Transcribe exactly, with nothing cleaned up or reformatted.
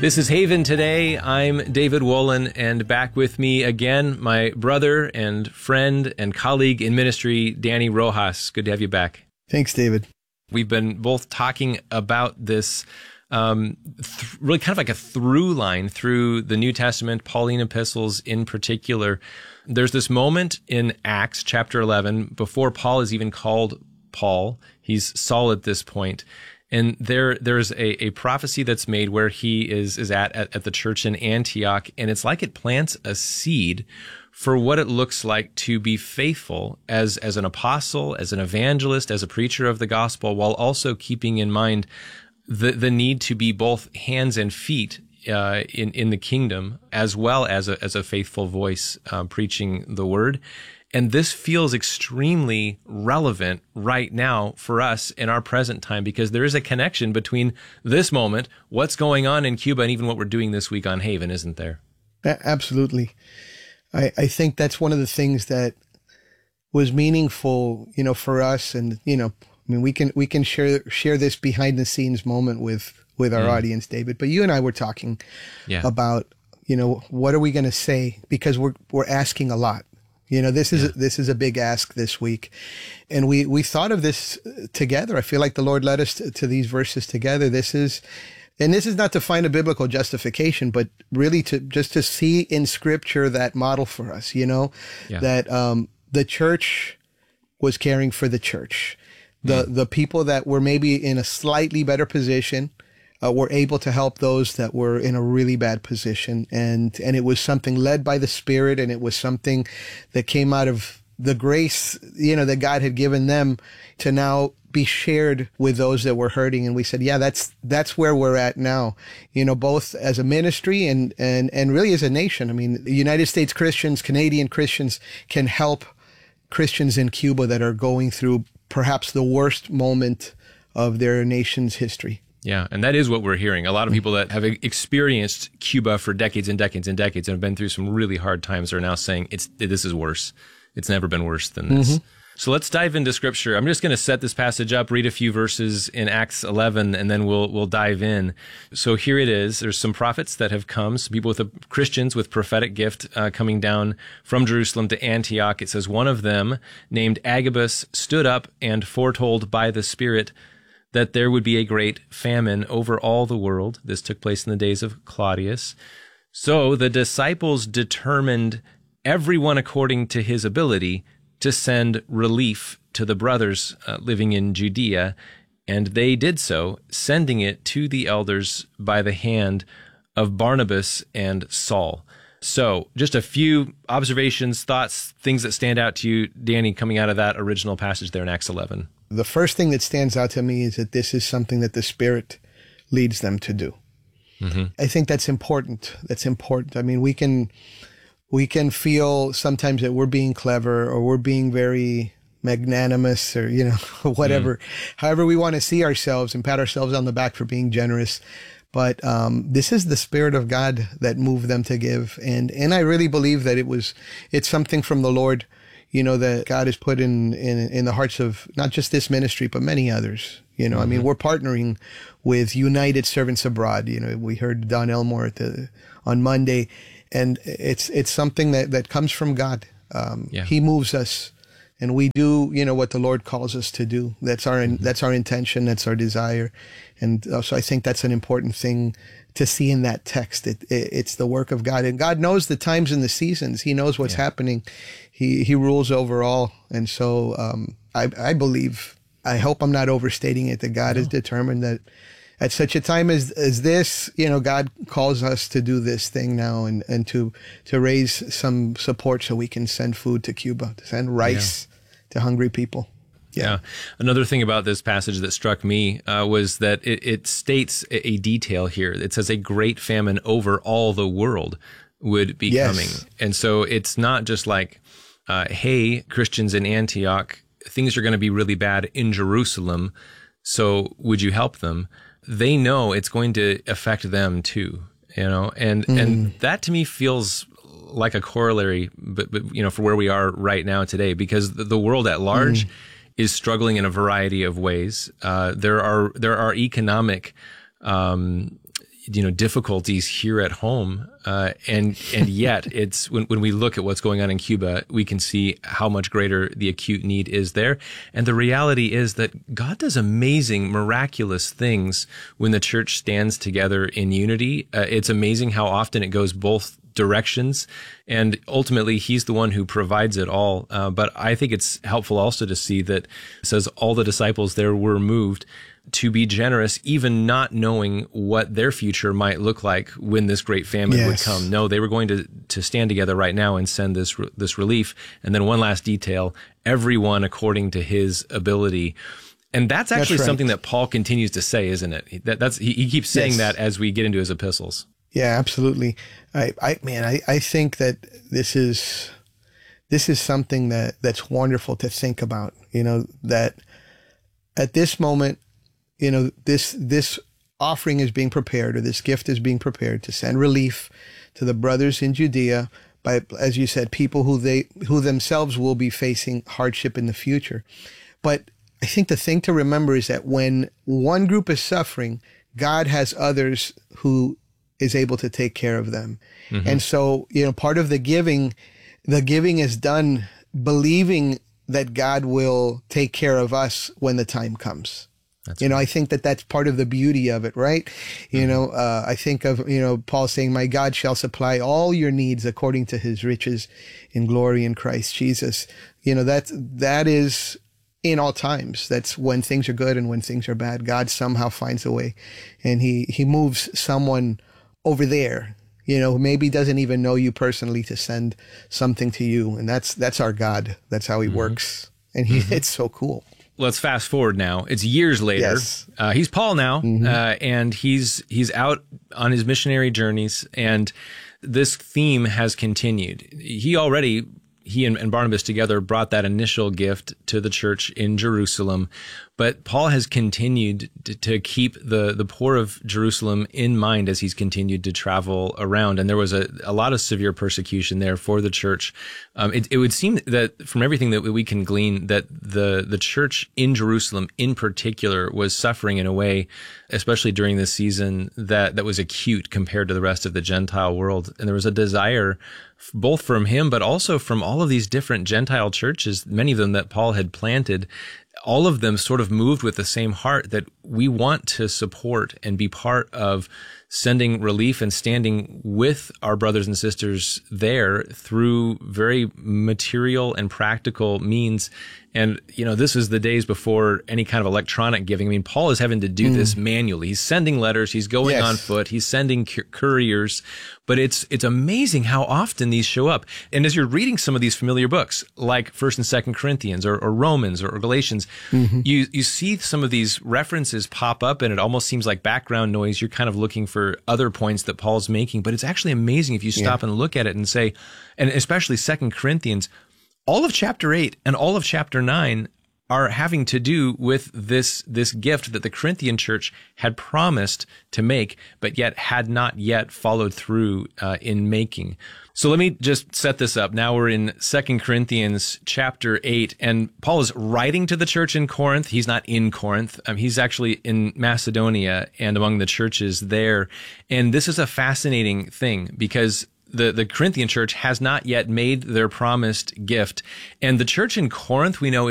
This is Haven Today. I'm David Wolin, and back with me again, my brother and friend and colleague in ministry, Danny Rojas. Good to have you back. Thanks, David. We've been both talking about this um, th- really kind of like a through line through the New Testament, Pauline epistles in particular. There's this moment in Acts chapter eleven, before Paul is even called Paul. He's Saul at this point. And there, there's a, a prophecy that's made where he is is at, at at the church in Antioch, and it's like it plants a seed for what it looks like to be faithful as as an apostle, as an evangelist, as a preacher of the gospel, while also keeping in mind the the need to be both hands and feet uh, in in the kingdom, as well as a as a faithful voice uh, preaching the word. And this feels extremely relevant right now for us in our present time, because there is a connection between this moment, what's going on in Cuba, and even what we're doing this week on Haven, isn't there? Absolutely. I, I think that's one of the things that was meaningful, you know, for us. And, you know, I mean, we can we can share share this behind the scenes moment with, with our mm. audience, David. But you and I were talking yeah. about, you know, what are we going to say? Because we're we're asking a lot. You know, this is, yeah. this is a big ask this week. And we, we thought of this together. I feel like the Lord led us to, to these verses together. This is, and this is not to find a biblical justification, but really to just to see in Scripture that model for us, you know, yeah. that, um, the church was caring for the church. The, mm. the people that were maybe in a slightly better position, Uh, were able to help those that were in a really bad position. And, and it was something led by the Spirit, and it was something that came out of the grace, you know, that God had given them to now be shared with those that were hurting. And we said, yeah, that's, that's where we're at now, you know, both as a ministry and, and, and really as a nation. I mean, United States Christians, Canadian Christians can help Christians in Cuba that are going through perhaps the worst moment of their nation's history. Yeah, and that is what we're hearing. A lot of people that have experienced Cuba for decades and decades and decades and have been through some really hard times are now saying, "It's this is worse. It's never been worse than this." Mm-hmm. So let's dive into Scripture. I'm just going to set this passage up, read a few verses in Acts eleven, and then we'll we'll dive in. So here it is. There's some prophets that have come, some people with a, Christians with prophetic gift uh, coming down from Jerusalem to Antioch. It says, one of them, named Agabus, stood up and foretold by the Spirit that there would be a great famine over all the world. This took place in the days of Claudius. So the disciples determined, everyone according to his ability, to send relief to the brothers uh, living in Judea. And they did so, sending it to the elders by the hand of Barnabas and Saul. So just a few observations, thoughts, things that stand out to you, Danny, coming out of that original passage there in Acts eleven. The first thing that stands out to me is that this is something that the Spirit leads them to do. Mm-hmm. I think that's important. That's important. I mean, we can, we can feel sometimes that we're being clever or we're being very magnanimous or, you know, whatever, mm. however we want to see ourselves and pat ourselves on the back for being generous. But um, this is the Spirit of God that moved them to give. And, and I really believe that it was, it's something from the Lord, you know, that God has put in, in, in the hearts of not just this ministry, but many others. You know, mm-hmm. I mean, we're partnering with United Servants Abroad. You know, we heard Don Elmore at the, on Monday, and it's, it's something that, that comes from God. Um, yeah. He moves us, and we do, you know, what the Lord calls us to do. That's our, mm-hmm. that's our intention. That's our desire. And uh, so I think that's an important thing to see in that text. It, it, it's the work of God, and God knows the times and the seasons. He knows what's yeah. happening. He, he rules over all. And so, um, I, I believe, I hope I'm not overstating it, that God no. is determined that at such a time as, as this, you know, God calls us to do this thing now and, and to, to raise some support so we can send food to Cuba, to send rice yeah. to hungry people. Yeah. yeah. Another thing about this passage that struck me uh, was that it, it states a, a detail here. It says a great famine over all the world would be yes. coming. And so it's not just like, uh, hey, Christians in Antioch, things are going to be really bad in Jerusalem, so would you help them? They know it's going to affect them too, you know, and, mm. and that to me feels like a corollary, but, but, you know, for where we are right now today, because the, the world at large mm. is struggling in a variety of ways. Uh, there are, there are economic, um, you know, difficulties here at home. Uh, and, and yet it's when, when we look at what's going on in Cuba, we can see how much greater the acute need is there. And the reality is that God does amazing, miraculous things when the church stands together in unity. Uh, it's amazing how often it goes both directions, and ultimately he's the one who provides it all. Uh, but I think it's helpful also to see that it says all the disciples there were moved to be generous, even not knowing what their future might look like when this great famine Yes. would come. No, they were going to to stand together right now and send this this relief. And then one last detail: everyone according to his ability. And that's actually That's right. something that Paul continues to say, isn't it? That, that's he, he keeps saying Yes. that as we get into his epistles. Yeah, absolutely. I, I man, I, I think that this is this is something that, that's wonderful to think about. You know, that at this moment, you know, this this offering is being prepared, or this gift is being prepared to send relief to the brothers in Judea by, as you said, people who they who themselves will be facing hardship in the future. But I think the thing to remember is that when one group is suffering, God has others who is able to take care of them. Mm-hmm. And so, you know, part of the giving, the giving is done believing that God will take care of us when the time comes. That's you know, right. I think that that's part of the beauty of it, right? You mm-hmm. know, uh, I think of, you know, Paul saying, my God shall supply all your needs according to his riches in glory in Christ Jesus. You know, that, that is in all times. That's when things are good and when things are bad. God somehow finds a way, and he, he moves someone over there, you know, maybe doesn't even know you personally, to send something to you. And that's, that's our God. That's how he mm-hmm. works. And he, mm-hmm. it's so cool. Let's fast forward now. It's years later. Yes. Uh, he's Paul now, mm-hmm. uh, and he's, he's out on his missionary journeys, and this theme has continued. He already, he and, and Barnabas together brought that initial gift to the church in Jerusalem. But Paul has continued to, to keep the, the poor of Jerusalem in mind as he's continued to travel around. And there was a, a lot of severe persecution there for the church. Um, it, it would seem that from everything that we can glean, that the, the church in Jerusalem in particular was suffering in a way, especially during this season, that, that was acute compared to the rest of the Gentile world. And there was a desire both from him, but also from all of these different Gentile churches, many of them that Paul had planted. All of them sort of moved with the same heart that we want to support and be part of sending relief and standing with our brothers and sisters there through very material and practical means. And, you know, this is the days before any kind of electronic giving. I mean, Paul is having to do mm. this manually. He's sending letters. He's going yes. on foot. He's sending cur- couriers. But it's it's amazing how often these show up. And as you're reading some of these familiar books, like First and Second Corinthians or, or Romans or, or Galatians, mm-hmm. you you see some of these references pop up, and it almost seems like background noise. You're kind of looking for other points that Paul's making. But it's actually amazing if you stop yeah. and look at it and say, and especially Second Corinthians, all of chapter eight and all of chapter nine are having to do with this this gift that the Corinthian church had promised to make, but yet had not yet followed through uh, in making. So let me just set this up. Now we're in Second Corinthians chapter eight, and Paul is writing to the church in Corinth. He's not in Corinth. Um, he's actually in Macedonia and among the churches there. And this is a fascinating thing because The, the Corinthian church has not yet made their promised gift. And the church in Corinth, we know,